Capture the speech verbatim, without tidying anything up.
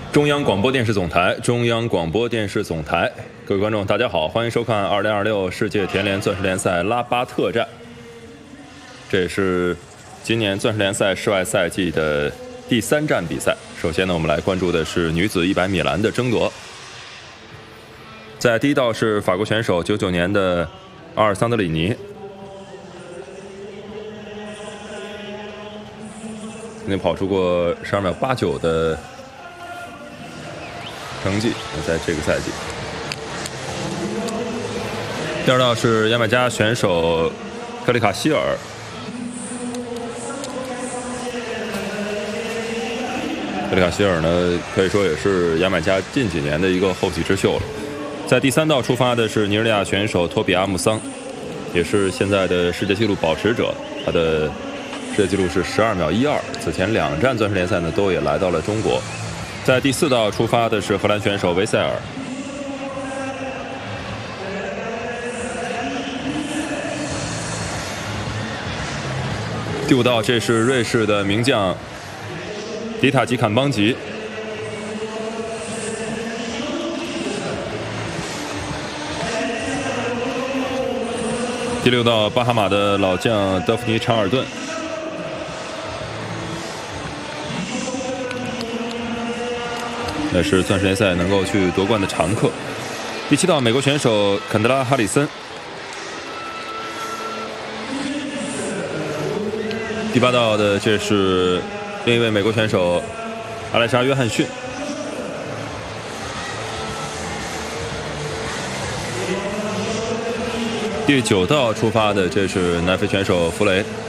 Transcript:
中央广播电视总台，中央广播电视总台，各位观众，大家好，欢迎收看二零二六世界田联钻石联赛拉巴特站。这也是今年钻石联赛室外赛季的第三站比赛。首先呢，我们来关注的是女子一百米栏的争夺。在第一道是法国选手九九年的阿尔桑德里尼，曾经跑出过十二秒八九的成绩，在这个赛季。第二道是牙买加选手克里卡希尔，克里卡希尔呢，可以说也是牙买加近几年的一个后起之秀了。在第三道出发的是尼日利亚选手托比阿姆桑，也是现在的世界纪录保持者，他的世界纪录是十二秒一二。此前两站钻石联赛呢，都也来到了中国。在第四道出发的是荷兰选手维塞尔，第五道这是瑞士的名将迪塔吉坎邦吉，第六道巴哈马的老将德弗尼查尔顿，那是钻石联赛能够去夺冠的常客。第七道美国选手肯德拉哈里森，第八道的这是另一位美国选手阿莱莎约翰逊，第九道出发的这是南非选手弗雷。